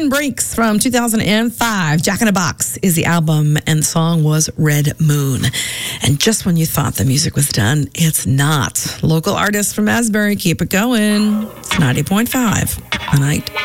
Aaron Breaks from 2005. Jack in a Box is the album, and the song was Red Moon. And just when you thought the music was done, it's not. Local artists from Asbury, keep it going. It's 90.5 The Night.